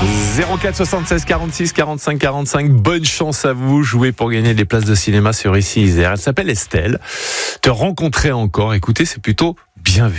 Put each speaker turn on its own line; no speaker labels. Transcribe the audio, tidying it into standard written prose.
04 76 46 45 45. Bonne chance à vous. Jouez pour gagner des places de cinéma sur Ici Isère. Elle s'appelle Estelle. Te rencontrer encore. Écoutez, c'est plutôt bien vu.